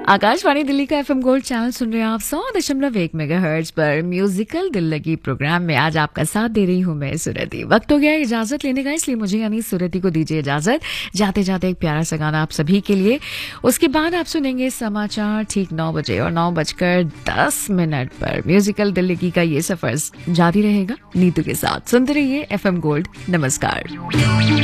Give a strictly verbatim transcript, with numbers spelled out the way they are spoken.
आकाशवाणी दिल्ली का FM gold channel सुन रहे हैं आप सौ दशमलव एक मेगाहर्ट्ज पर म्यूजिकल दिल लगी प्रोग्राम में आज आपका साथ दे रही हूं मैं सुरति। वक्त हो गया है इजाजत लेने का, इसलिए मुझे यानी सुरति को दीजिए इजाजत। जाते जाते एक प्यारा सा गाना आप सभी के लिए, उसके बाद आप सुनेंगे समाचार ठीक नौ बजे और नौ बजकर दस मिनट पर म्यूजिकल दिल लगी का ये सफर जारी रहेगा नीतू के साथ। सुनते रहिए एफएम गोल्ड। नमस्कार।